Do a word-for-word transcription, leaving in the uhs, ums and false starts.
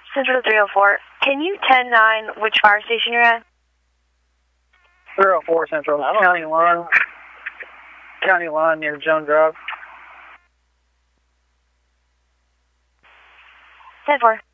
Central three oh four. Can you ten nine which fire station you're at? three oh four Central. County line. County line near Joan Drive. ten four.